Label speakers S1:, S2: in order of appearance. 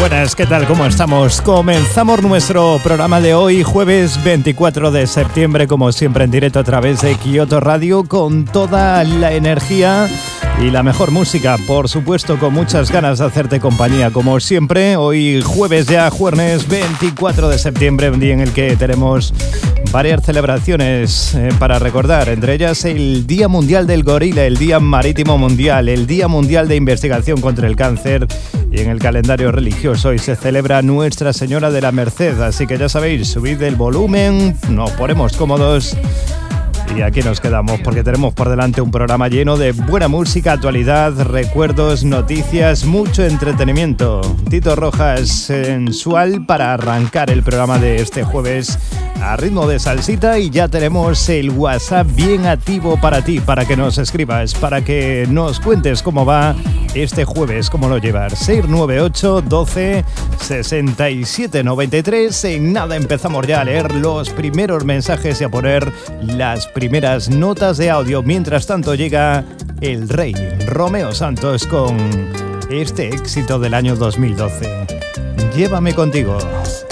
S1: buenas, ¿qué tal? ¿Cómo estamos? Comenzamos nuestro programa de hoy, jueves 24 de septiembre, como siempre en directo a través de Kyoto Radio, con toda la energía y la mejor música, por supuesto, con muchas ganas de hacerte compañía, como siempre. Hoy jueves ya, jueves 24 de septiembre, un día en el que tenemos varias celebraciones para recordar, entre ellas el Día Mundial del Gorila, el Día Marítimo Mundial, el Día Mundial de Investigación contra el Cáncer, y en el calendario religioso hoy se celebra Nuestra Señora de la Merced, así que ya sabéis, subid el volumen, nos ponemos cómodos y aquí nos quedamos porque tenemos por delante un programa lleno de buena música, actualidad, recuerdos, noticias, mucho entretenimiento. Tito Rojas sensual para arrancar el programa de este jueves a ritmo de salsita, y ya tenemos el WhatsApp bien activo para ti, para que nos escribas, para que nos cuentes cómo va este jueves, cómo lo llevas. 698 12 67 93. En nada empezamos ya a leer los primeros mensajes y a poner las primeras notas de audio. Mientras tanto llega el rey Romeo Santos con este éxito del año 2012. Llévame contigo.